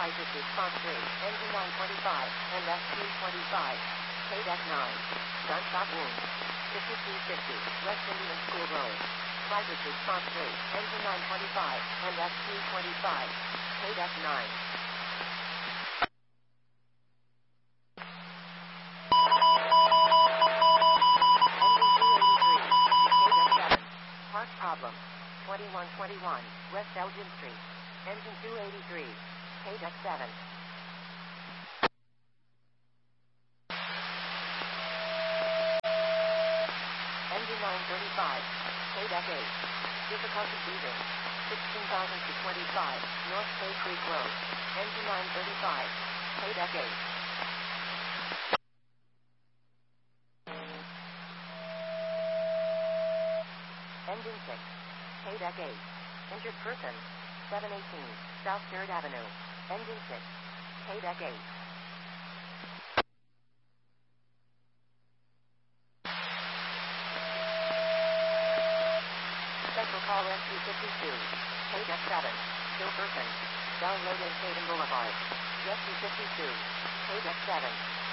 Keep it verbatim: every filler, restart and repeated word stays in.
Five Pursuit Fox three, engine nine twenty-five, and F two twenty-five. K D E C nine. Gunshot wound. fifty-two fifty, West Indian School Road. Five Pursuit Fox three, engine nine twenty-five, and F two twenty-five. K D E C nine. Problem. twenty-one twenty-one, West Elgin Street. Engine two eighty-three. K D E C seven. Engine nine thirty-five. K D E C eight. Difficulty breathing. sixteen thousand to twenty-five, North Bay Creek Road. Engine nine thirty-five. K D E C eight. Engine six. K D E C eight. Injured person. seven eighteen, South third Avenue. Engine six. K D E C eight. Central call S two fifty-two. K D E C seven. Still person. Download in Hayden Boulevard. S two fifty-two. K D E C seven.